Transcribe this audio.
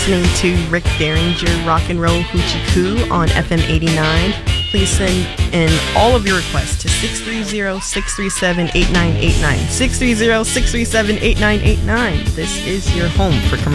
listening to Rick Derringer Rock and Roll Hoochie Coo on FM 89. Please send in all of your requests to 630-637-8989. 630-637-8989. This is your home for commercial